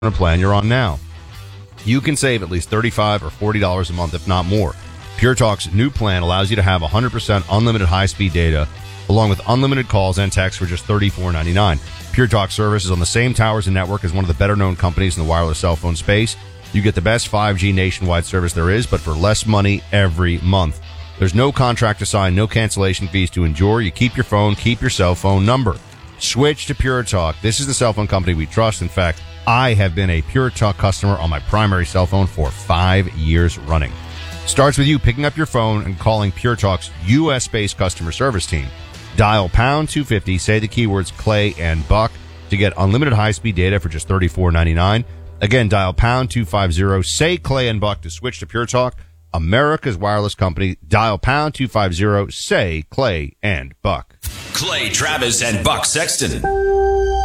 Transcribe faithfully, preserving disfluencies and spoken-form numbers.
plan you're on now. You can save at least thirty-five dollars or forty dollars a month, if not more. Pure Talk's new plan allows you to have one hundred percent unlimited high-speed data, along with unlimited calls and texts for just thirty-four ninety-nine. Pure Talk service is on the same towers and network as one of the better-known companies in the wireless cell phone space. You get the best five G nationwide service there is, but for less money every month. There's no contract to sign, no cancellation fees to endure. You keep your phone, keep your cell phone number. Switch to Pure Talk. This is the cell phone company we trust. In fact, I have been a Pure Talk customer on my primary cell phone for five years running. Starts with you picking up your phone and calling Pure Talk's U S-based customer service team. Dial pound two fifty, say the keywords Clay and Buck to get unlimited high-speed data for just thirty-four ninety-nine. Again, dial pound two fifty, say Clay and Buck to switch to Pure Talk, America's wireless company. Dial pound two fifty, say Clay and Buck. Clay Travis and Buck Sexton.